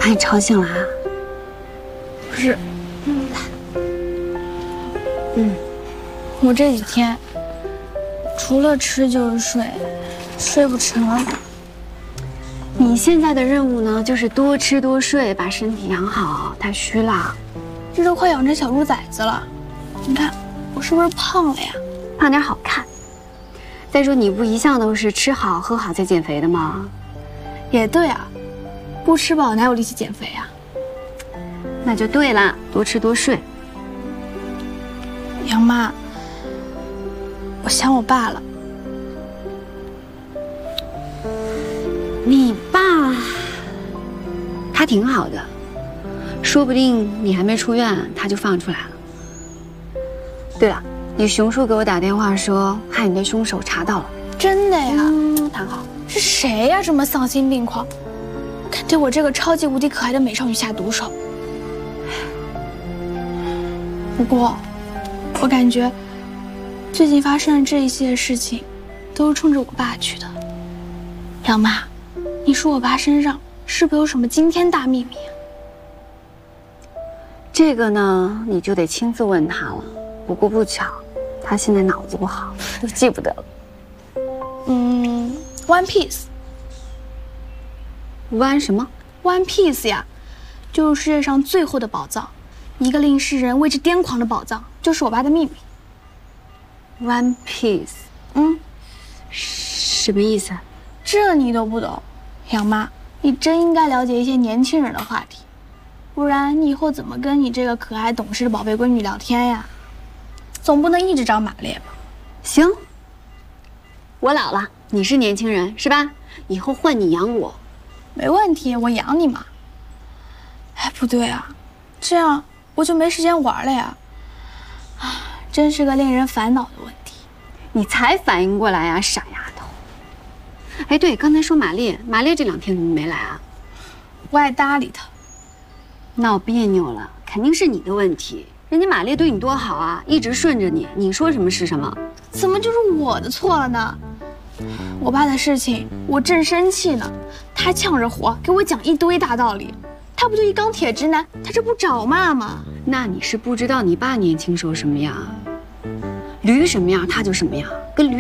把你吵醒了啊？ 不是，我这几天除了吃就是睡，睡不成了。 你现在的任务呢，就是多吃多睡，把身体养好，太虚了。 这都快养成小猪崽子了，你看我是不是胖了呀？ 胖点好看。再说你不一向都是吃好喝好再减肥的吗？ 也对啊，不吃饱哪有力气减肥啊？ 那就对了，多吃多睡。 杨妈，我想我爸了。 你爸，他挺好的，说不定你还没出院，他就放出来了。对了，你熊叔给我打电话说，害你的凶手查到了。 真的呀？ 谈好。 是谁呀？这么丧心病狂，敢对我这个超级无敌可爱的美少女下毒手？不过，我感觉最近发生的这一系列事情，都是冲着我爸去的。杨妈，你说我爸身上是不是有什么惊天大秘密啊？ 这个呢，你就得亲自问他了。不过不巧，他现在脑子不好，都记不得了。 One Piece。 One 什么 ？One Piece 呀，就是世界上最后的宝藏，一个令世人为之癫狂的宝藏，就是我爸的秘密。 ？One Piece。什么意思？ 这你都不懂，杨妈，你真应该了解一些年轻人的话题，不然你以后怎么跟你这个可爱懂事的宝贝闺女聊天呀？总不能一直找马列吧？ 行，我老了，你是年轻人是吧？以后换你养我， 没问题，我养你嘛。哎，不对啊，这样我就没时间玩了呀。啊，真是个令人烦恼的问题。 你才反应过来呀，傻丫头。哎，对，刚才说马列这2天怎么没来啊？ 不爱搭理他， 闹别扭了，肯定是你的问题。人家马列对你多好啊，一直顺着你，你说什么是什么。 怎么就是我的错了呢？我爸的事情我正生气呢，他还呛着火给我讲一堆大道理。他不就一钢铁直男，他这不找骂吗？ 那你是不知道你爸年轻时候什么样，驴什么样他就什么样。